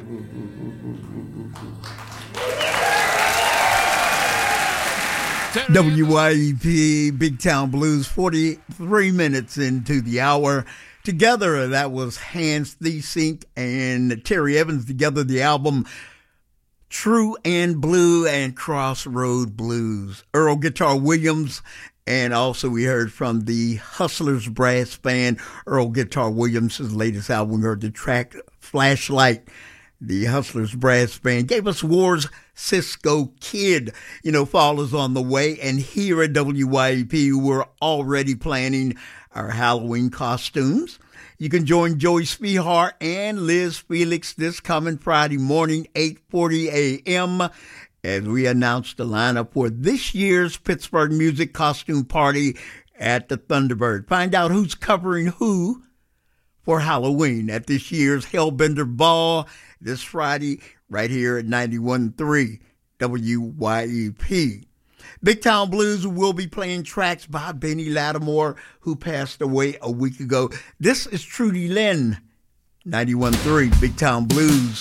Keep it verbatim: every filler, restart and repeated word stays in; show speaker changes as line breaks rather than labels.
W Y E P, Big Town Blues, forty-three minutes into the hour. Together, that was Hans Theessink and Terry Evans together, the album True and Blue and Crossroad Blues. Earl Guitar Williams, and also we heard from the Hustlers Brass Band. Earl Guitar Williams' latest album, we heard the track Flashlight. The Hustlers Brass Band gave us War's Cisco Kid. You know, fall is on the way, and here at W Y E P, we're already planning our Halloween costumes. You can join Joey Spehar and Liz Felix this coming Friday morning, eight forty a.m., as we announce the lineup for this year's Pittsburgh Music Costume Party at the Thunderbird. Find out who's covering who for Halloween at this year's Hellbender Ball this Friday right here at ninety-one point three W Y E P. Big Town Blues will be playing tracks by Benny Lattimore, who passed away a week ago. This is Trudy Lynn, ninety-one point three Big Town Blues.